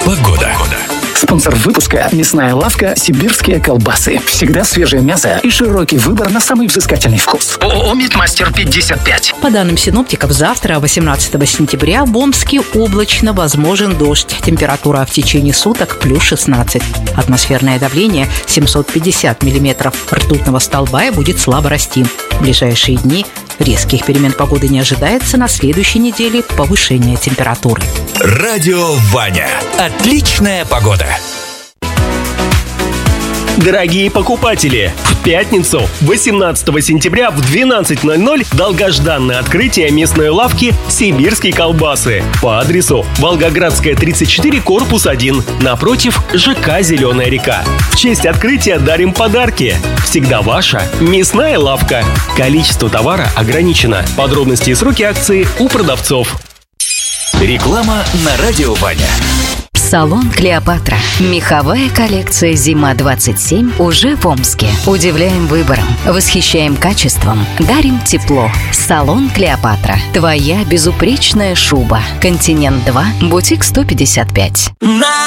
Погода. Спонсор выпуска – мясная лавка «Сибирские колбасы». Всегда свежее мясо и широкий выбор на самый взыскательный вкус. ООО «Мидмастер 55». По данным синоптиков, завтра, 18 сентября, в Омске облачно, возможен дождь. Температура в течение суток плюс 16. Атмосферное давление 750 миллиметров ртутного столба и будет слабо расти. В ближайшие дни резких перемен погоды не ожидается. На следующей неделе повышение температуры. Радио Ваня. Отличная погода. Дорогие покупатели, в пятницу, 18 сентября в 12:00 долгожданное открытие мясной лавки «Сибирские колбасы» по адресу Волгоградская, 34, корпус 1, напротив ЖК «Зеленая река». В честь открытия дарим подарки. Всегда ваша мясная лавка. Количество товара ограничено. Подробности и сроки акции у продавцов. Реклама на Радио Ваня. Салон «Клеопатра». Меховая коллекция «Зима-27» уже в Омске. Удивляем выбором, восхищаем качеством, дарим тепло. Салон «Клеопатра». Твоя безупречная шуба. Континент 2, бутик 155.